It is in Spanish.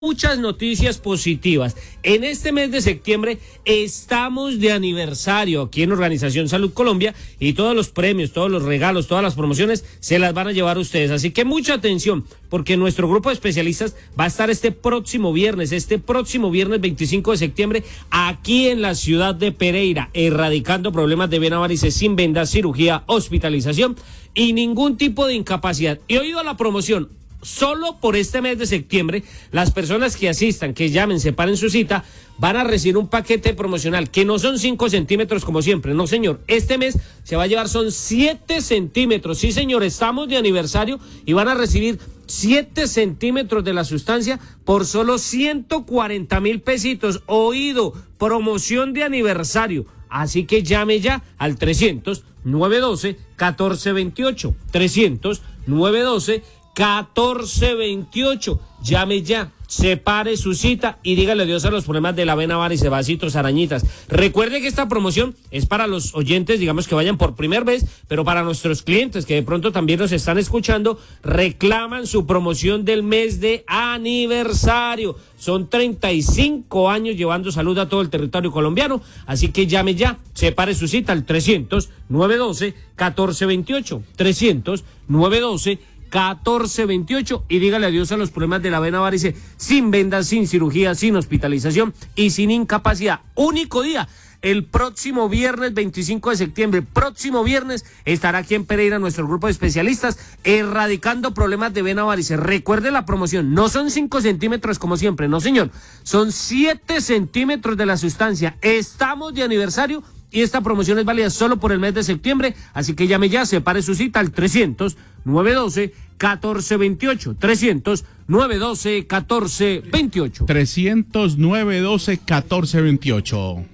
muchas noticias positivas. En este mes de septiembre estamos de aniversario aquí en Organización Salud Colombia y todos los premios, todos los regalos, todas las promociones se las van a llevar ustedes. Así que mucha atención porque nuestro grupo de especialistas va a estar este próximo viernes 25 de septiembre aquí en la ciudad de Pereira, erradicando problemas de vena varices sin vendas, cirugía, hospitalización y ningún tipo de incapacidad. Y oído a la promoción. Solo por este mes de septiembre, las personas que asistan, que llamen, separen su cita, van a recibir un paquete promocional, que no son 5 centímetros como siempre, no señor, este mes se va a llevar son 7 centímetros, sí señor, estamos de aniversario y van a recibir 7 centímetros de la sustancia por solo 140.000 pesitos, oído, promoción de aniversario, así que llame ya al 300-912-1428, 300-912-1428. Llame ya, separe su cita y dígale adiós a los problemas de la vena varice, vasitos, arañitas. Recuerde que esta promoción es para los oyentes, digamos que vayan por primera vez, pero para nuestros clientes que de pronto también nos están escuchando, reclaman su promoción del mes de aniversario. Son 35 años llevando salud a todo el territorio colombiano, así que llame ya, separe su cita al 300-912-1428, 300-912-1428 y dígale adiós a los problemas de la vena varice sin vendas, sin cirugía, sin hospitalización y sin incapacidad. Único día, el próximo viernes 25 de septiembre, próximo viernes estará aquí en Pereira nuestro grupo de especialistas erradicando problemas de vena varice. Recuerde la promoción, no son 5 centímetros como siempre, no señor, son 7 centímetros de la sustancia. Estamos de aniversario y esta promoción es válida solo por el mes de septiembre, así que llame ya, separe su cita al 300-912-1428, 300-912-1428. 300-912-1428.